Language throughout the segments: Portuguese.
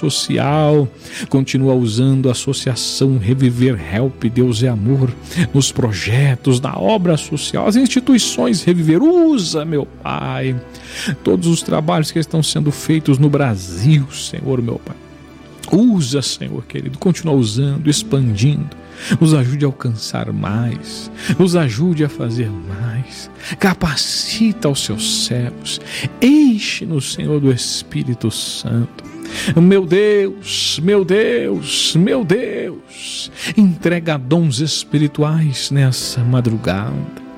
social. Continua usando a Associação Reviver Help, Deus é Amor, nos projetos, na obra social, as instituições Reviver. Usa, meu Pai, todos os trabalhos que estão sendo feitos no Brasil, Senhor, meu Pai. Usa, Senhor querido, continua usando, expandindo. Nos ajude a alcançar mais, nos ajude a fazer mais, capacita os seus servos, enche-nos, Senhor, do Espírito Santo. Meu Deus, meu Deus, meu Deus, entrega dons espirituais nessa madrugada,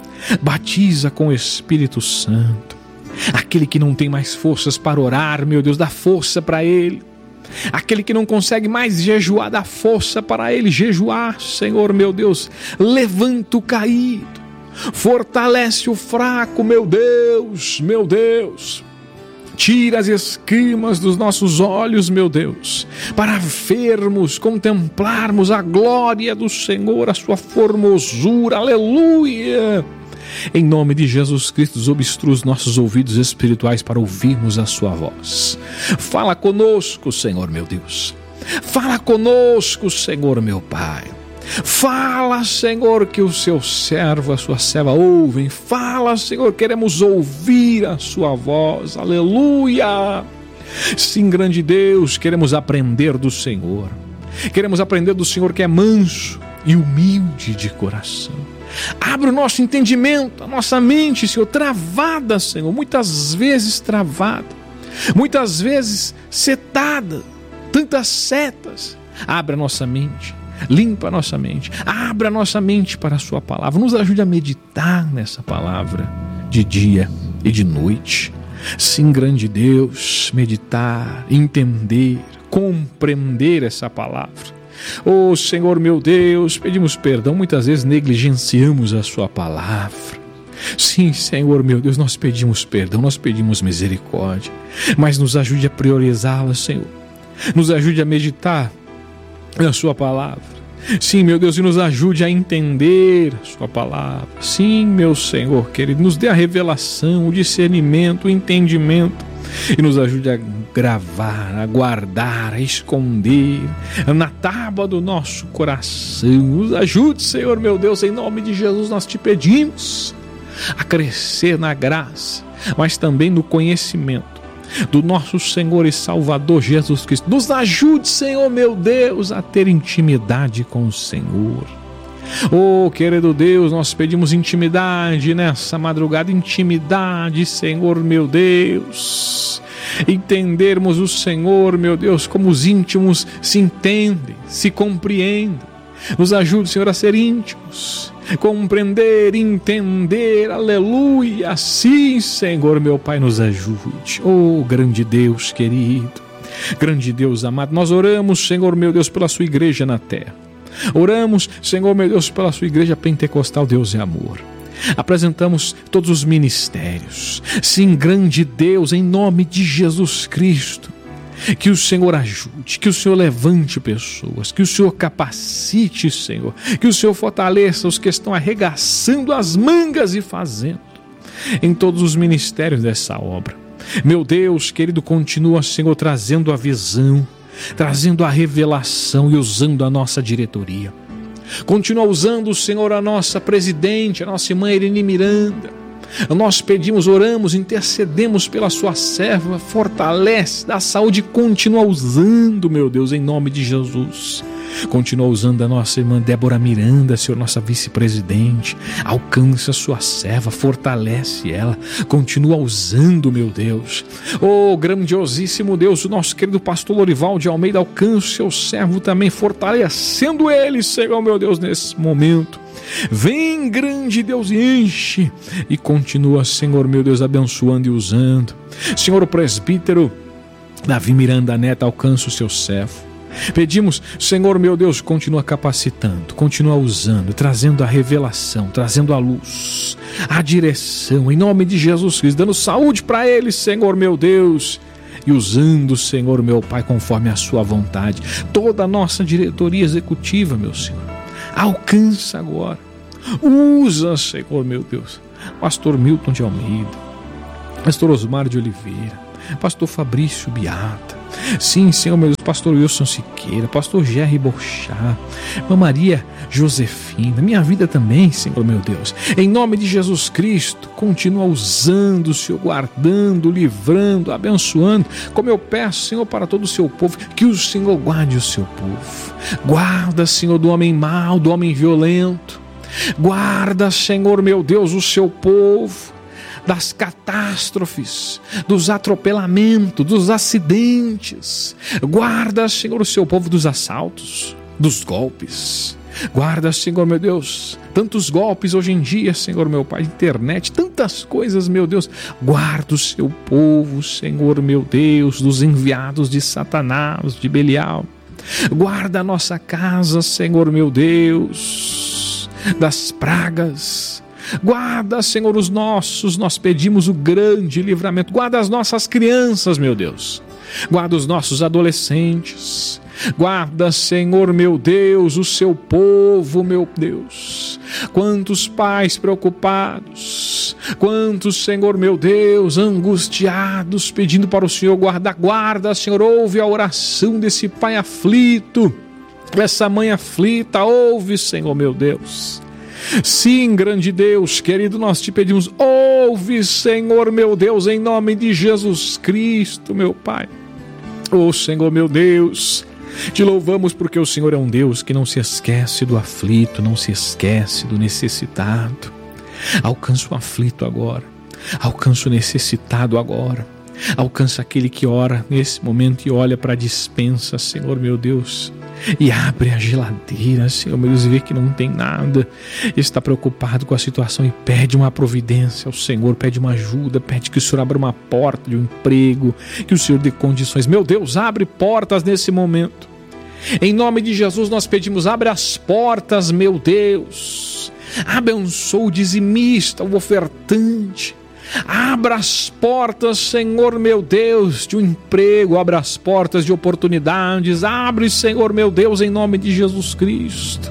batiza com o Espírito Santo. Aquele que não tem mais forças para orar, meu Deus, dá força para ele. Aquele que não consegue mais jejuar, dá força para ele jejuar, Senhor, meu Deus. Levanta o caído, fortalece o fraco, meu Deus, meu Deus. Tira as escamas dos nossos olhos, meu Deus, para vermos, contemplarmos a glória do Senhor, a sua formosura, aleluia. Em nome de Jesus Cristo, desobstrua os nossos ouvidos espirituais para ouvirmos a sua voz. Fala conosco, Senhor, meu Deus. Fala conosco, Senhor, meu Pai. Fala, Senhor, que o seu servo, a sua serva ouvem. Fala, Senhor, queremos ouvir a sua voz. Aleluia. Sim, grande Deus, queremos aprender do Senhor. Queremos aprender do Senhor que é manso e humilde de coração. Abre o nosso entendimento, a nossa mente, Senhor, travada, Senhor, muitas vezes travada, muitas vezes setada, tantas setas. Abre a nossa mente, limpa a nossa mente, abre a nossa mente para a sua palavra, nos ajude a meditar nessa palavra de dia e de noite. Sim, grande Deus, meditar, entender, compreender essa palavra. Oh, Senhor, meu Deus, pedimos perdão, muitas vezes negligenciamos a sua palavra. Sim, Senhor, meu Deus, nós pedimos perdão, nós pedimos misericórdia, mas nos ajude a priorizá-la, Senhor. Nos ajude a meditar na sua palavra. Sim, meu Deus, e nos ajude a entender a sua palavra. Sim, meu Senhor querido, nos dê a revelação, o discernimento, o entendimento, e nos ajude a gravar, a guardar, a esconder na tábua do nosso coração. Nos ajude, Senhor, meu Deus, em nome de Jesus nós te pedimos a crescer na graça, mas também no conhecimento do nosso Senhor e Salvador Jesus Cristo. Nos ajude, Senhor, meu Deus, a ter intimidade com o Senhor. Oh, querido Deus, nós pedimos intimidade nessa madrugada, intimidade, Senhor, meu Deus. Entendermos o Senhor, meu Deus, como os íntimos se entendem, se compreendem. Nos ajude, Senhor, a ser íntimos, compreender, entender, aleluia. Sim, Senhor, meu Pai, nos ajude. Oh, grande Deus querido, grande Deus amado, nós oramos, Senhor, meu Deus, pela sua igreja na terra. Oramos, Senhor, meu Deus, pela sua igreja pentecostal, Deus é Amor. Apresentamos todos os ministérios. Sim, grande Deus, em nome de Jesus Cristo, que o Senhor ajude, que o Senhor levante pessoas, que o Senhor capacite, Senhor, que o Senhor fortaleça os que estão arregaçando as mangas e fazendo em todos os ministérios dessa obra. Meu Deus querido, continua, Senhor, trazendo a visão, trazendo a revelação e usando a nossa diretoria. Continua usando, Senhor, a nossa presidente, a nossa irmã Irene Miranda. Nós pedimos, oramos, intercedemos pela sua serva, fortalece, dá saúde, continua usando, meu Deus, em nome de Jesus. Continua usando a nossa irmã Débora Miranda, Senhor, nossa vice-presidente. Alcança a sua serva, fortalece ela, continua usando, meu Deus. Oh, grandiosíssimo Deus, o nosso querido pastor Lorival de Almeida, alcança o seu servo também, fortalecendo ele, Senhor, meu Deus, nesse momento. Vem, grande Deus, e enche, e continua, Senhor, meu Deus, abençoando e usando. Senhor, o presbítero Davi Miranda Neto, alcança o seu servo. Pedimos, Senhor, meu Deus, continua capacitando, continua usando, trazendo a revelação, trazendo a luz, a direção, em nome de Jesus Cristo, dando saúde para ele, Senhor, meu Deus, e usando, Senhor, meu Pai, conforme a sua vontade, toda a nossa diretoria executiva, meu Senhor, alcança agora, usa, Senhor, meu Deus, pastor Milton de Almeida, pastor Osmar de Oliveira, pastor Fabrício Beata, Sim, Senhor, meu Deus, pastor Wilson Siqueira, pastor Jerry Bochá, irmã Maria Josefina, minha vida também, Senhor, meu Deus. Em nome de Jesus Cristo, continua usando, Senhor, guardando, livrando, abençoando, como eu peço, Senhor, para todo o seu povo, que o Senhor guarde o seu povo. Guarda, Senhor, do homem mau, do homem violento. Guarda, Senhor, meu Deus, o seu povo das catástrofes, dos atropelamentos, dos acidentes. Guarda, Senhor, o seu povo dos assaltos, dos golpes. Guarda, Senhor, meu Deus, tantos golpes hoje em dia, Senhor, meu Pai, internet, tantas coisas, meu Deus. Guarda o seu povo, Senhor, meu Deus, dos enviados de Satanás, de Belial. Guarda a nossa casa, Senhor, meu Deus, das pragas. Guarda, Senhor, os nossos, nós pedimos o grande livramento. Guarda as nossas crianças, meu Deus. Guarda os nossos adolescentes. Guarda, Senhor, meu Deus, o seu povo, meu Deus. Quantos pais preocupados, quantos, Senhor, meu Deus, angustiados, pedindo para o Senhor guardar. Guarda, Senhor, ouve a oração desse pai aflito, dessa mãe aflita. Ouve, Senhor, meu Deus. Sim, grande Deus, querido, nós te pedimos, ouve, Senhor, meu Deus, em nome de Jesus Cristo, meu Pai. Oh, Senhor, meu Deus, te louvamos porque o Senhor é um Deus que não se esquece do aflito, não se esquece do necessitado. Alcança o aflito agora, alcança o necessitado agora, alcança aquele que ora nesse momento e olha para a despensa, Senhor, meu Deus, e abre a geladeira, Senhor, meu Deus, e vê que não tem nada, está preocupado com a situação e pede uma providência ao Senhor, pede uma ajuda, pede que o Senhor abra uma porta de um emprego, que o Senhor dê condições. Meu Deus, abre portas nesse momento. Em nome de Jesus nós pedimos, abre as portas, meu Deus. Abençoa o dizimista, o ofertante. Abra as portas, Senhor, meu Deus, de um emprego, abra as portas de oportunidades, abre, Senhor, meu Deus, em nome de Jesus Cristo.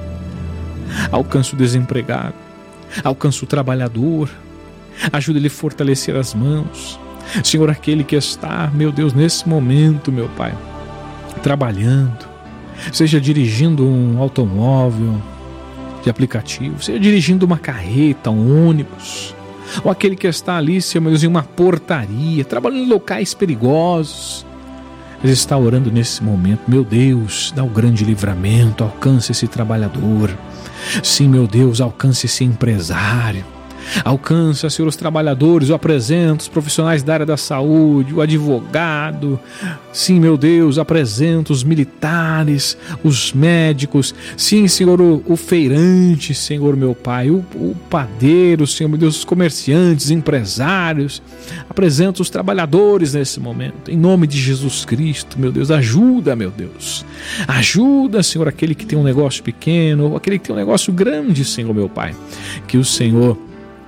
Alcança o desempregado, alcança o trabalhador, ajuda ele a fortalecer as mãos. Senhor, aquele que está, meu Deus, nesse momento, meu Pai, trabalhando, seja dirigindo um automóvel de aplicativo, seja dirigindo uma carreta, um ônibus, ou aquele que está ali, Senhor, meu Deus, em uma portaria, trabalhando em locais perigosos, ele está orando nesse momento. Meu Deus, dá o grande livramento, alcance esse trabalhador. Sim, meu Deus, alcance esse empresário. Alcança, Senhor, os trabalhadores, eu apresento os profissionais da área da saúde, o advogado. Sim, meu Deus, apresento os militares, os médicos. Sim, Senhor, o feirante, Senhor, meu Pai, o padeiro, Senhor, meu Deus, os comerciantes, empresários. Apresento os trabalhadores nesse momento. Em nome de Jesus Cristo, meu Deus, ajuda, meu Deus. Ajuda, Senhor, aquele que tem um negócio pequeno, ou aquele que tem um negócio grande, Senhor, meu Pai. Que o Senhor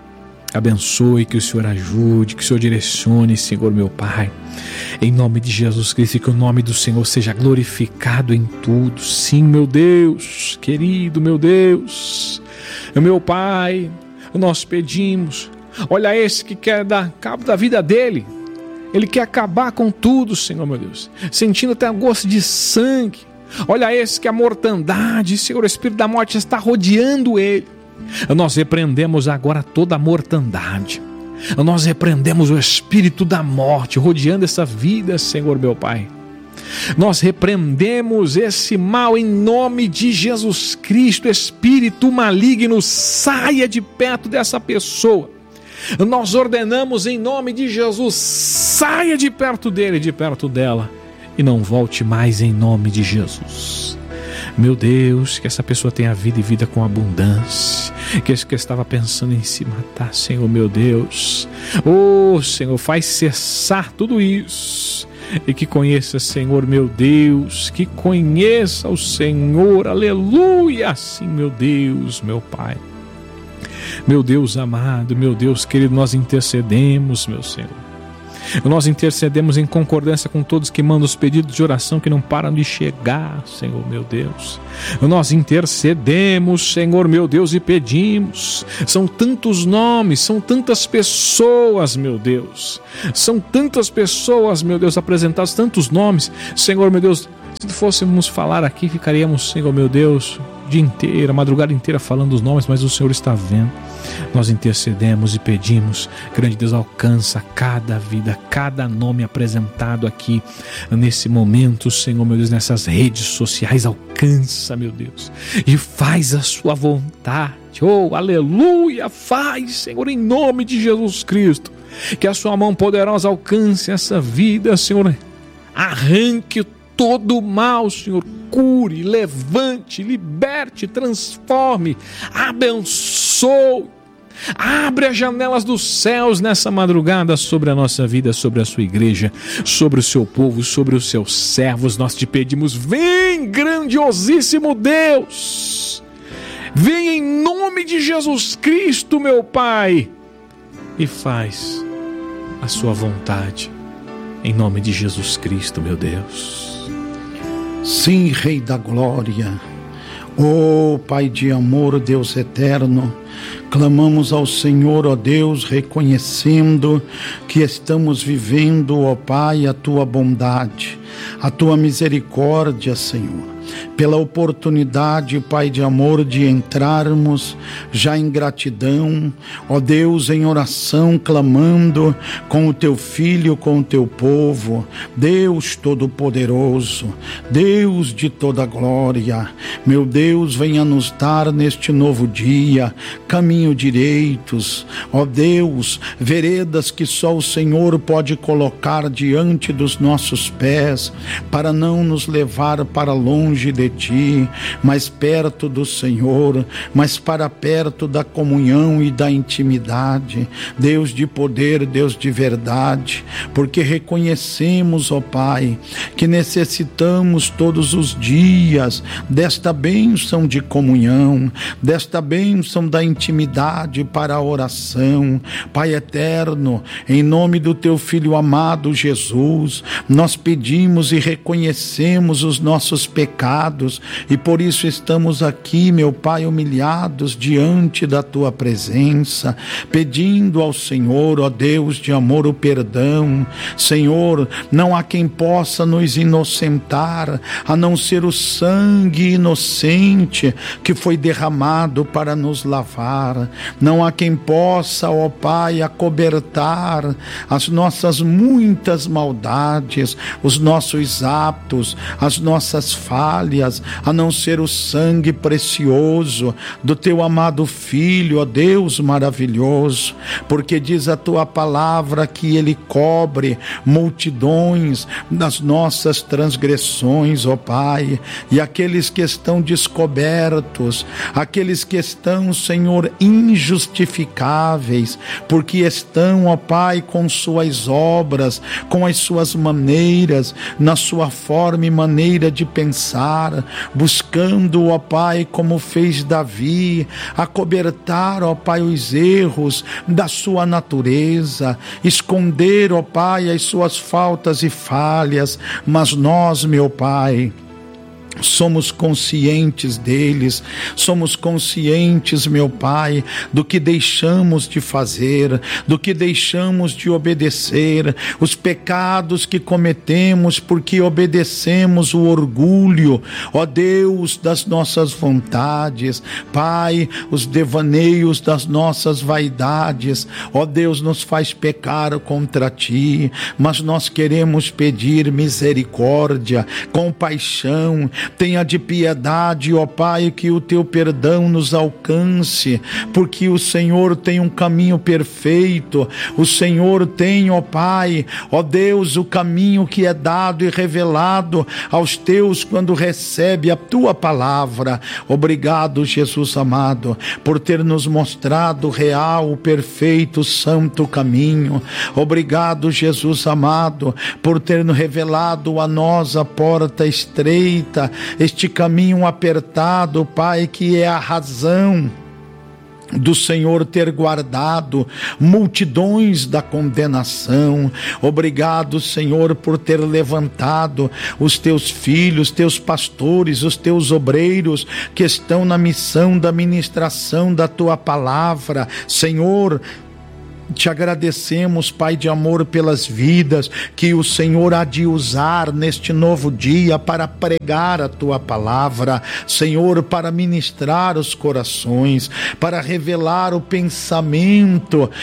abençoe, que o Senhor ajude, que o Senhor direcione, Senhor, meu Pai. Em nome de Jesus Cristo, que o nome do Senhor seja glorificado em tudo. Sim, meu Deus, querido, meu Deus, meu Pai, nós pedimos, olha esse que quer dar cabo da vida dele, ele quer acabar com tudo, Senhor, meu Deus, sentindo até um gosto de sangue. Olha esse que a mortandade, Senhor, o Espírito da morte está rodeando ele. Nós repreendemos agora toda a mortandade. Nós repreendemos o espírito da morte rodeando essa vida, Senhor, meu Pai. Nós repreendemos esse mal em nome de Jesus Cristo. Espírito maligno, saia de perto dessa pessoa. Nós ordenamos em nome de Jesus, saia de perto dele, de perto dela, e não volte mais em nome de Jesus. Meu Deus, que essa pessoa tenha vida e vida com abundância. Que esse que estava pensando em se matar, Senhor, meu Deus, oh Senhor, faz cessar tudo isso. E que conheça, Senhor, meu Deus, que conheça o Senhor, aleluia. Sim, meu Deus, meu Pai, meu Deus amado, meu Deus querido, nós intercedemos, meu Senhor. Nós intercedemos em concordância com todos que mandam os pedidos de oração que não param de chegar, Senhor meu Deus. Nós intercedemos, Senhor meu Deus, e pedimos. São tantos nomes, são tantas pessoas, meu Deus. São tantas pessoas, meu Deus, apresentados, tantos nomes. Senhor meu Deus, se fôssemos falar aqui, ficaríamos, Senhor meu Deus, o dia inteiro, a madrugada inteira falando os nomes, mas o Senhor está vendo. Nós intercedemos e pedimos, grande Deus, alcança cada vida, cada nome apresentado aqui nesse momento, Senhor meu Deus, nessas redes sociais, alcança, meu Deus, e faz a sua vontade. Oh, aleluia, faz, Senhor, em nome de Jesus Cristo, que a sua mão poderosa alcance essa vida, Senhor, arranque todo o mal, Senhor, cure, levante, liberte, transforme, abençoe, abre as janelas dos céus nessa madrugada sobre a nossa vida, sobre a sua igreja, sobre o seu povo, sobre os seus servos. Nós te pedimos, vem, grandiosíssimo Deus, vem em nome de Jesus Cristo, meu Pai, e faz a sua vontade, em nome de Jesus Cristo, meu Deus. Sim, Rei da Glória, ó Pai de amor, Deus eterno, clamamos ao Senhor, ó Deus, reconhecendo que estamos vivendo, ó Pai, a Tua bondade, a Tua misericórdia, Senhor, pela oportunidade, Pai de amor, de entrarmos já em gratidão, ó Deus, em oração, clamando com o Teu Filho, com o Teu povo. Deus Todo-Poderoso, Deus de toda glória, meu Deus, venha nos dar neste novo dia caminho direitos, ó Deus, veredas que só o Senhor pode colocar diante dos nossos pés, para não nos levar para longe de Ti, mais perto do Senhor, mais para perto da comunhão e da intimidade. Deus de poder, Deus de verdade, porque reconhecemos, ó Pai, que necessitamos todos os dias desta bênção de comunhão, desta bênção da intimidade para a oração. Pai eterno, em nome do Teu Filho amado Jesus, nós pedimos e reconhecemos os nossos pecados, e por isso estamos aqui, meu Pai, humilhados diante da Tua presença, pedindo ao Senhor, ó Deus de amor, o perdão. Senhor, não há quem possa nos inocentar, a não ser o sangue inocente que foi derramado para nos lavar. Não há quem possa, ó Pai, acobertar as nossas muitas maldades, os nossos atos, as nossas falhas, a não ser o sangue precioso do Teu amado Filho, ó Deus maravilhoso, porque diz a Tua palavra que Ele cobre multidões das nossas transgressões, ó Pai, e aqueles que estão descobertos, aqueles que estão, Senhor, injustificáveis, porque estão, ó Pai, com suas obras, com as suas maneiras, na sua forma e maneira de pensar, buscando, ó Pai, como fez Davi, acobertar, ó Pai, os erros da sua natureza, esconder, ó Pai, as suas faltas e falhas, mas nós, meu Pai, somos conscientes deles, somos conscientes, meu Pai, do que deixamos de fazer, do que deixamos de obedecer, os pecados que cometemos porque obedecemos o orgulho, ó Deus, das nossas vontades, Pai, os devaneios das nossas vaidades, ó Deus, nos faz pecar contra Ti, mas nós queremos pedir misericórdia, compaixão. Tenha de piedade, ó Pai, que o Teu perdão nos alcance, porque o Senhor tem um caminho perfeito, o Senhor tem, ó Pai, ó Deus, o caminho que é dado e revelado aos Teus quando recebe a Tua palavra. Obrigado, Jesus amado, por ter nos mostrado o real, o perfeito, o santo caminho. Obrigado, Jesus amado, por ter nos revelado a nós a porta estreita, este caminho apertado, Pai, que é a razão do Senhor ter guardado multidões da condenação. Obrigado, Senhor, por ter levantado os teus filhos, teus pastores, os teus obreiros que estão na missão da ministração da tua palavra. Senhor, te agradecemos, Pai de amor, pelas vidas que o Senhor há de usar neste novo dia para pregar a tua palavra, Senhor, para ministrar os corações, para revelar o pensamento